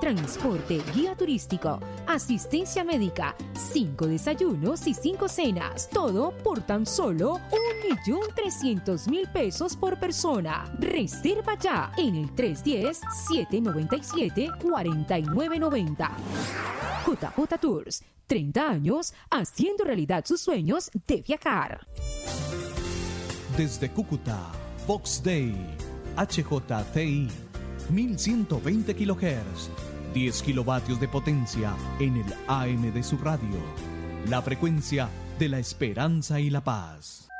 transporte, guía turístico, asistencia médica, 5 desayunos y 5 cenas. Todo por tan solo 1.300.000 pesos por persona. Reserva ya en el 310-797-4990. JJ Tours, 30 años haciendo realidad sus sueños de viajar. Desde Cúcuta, Vox Day, HJTI, 1120 kHz, 10 kilovatios de potencia en el AM de su radio. La frecuencia de la esperanza y la paz.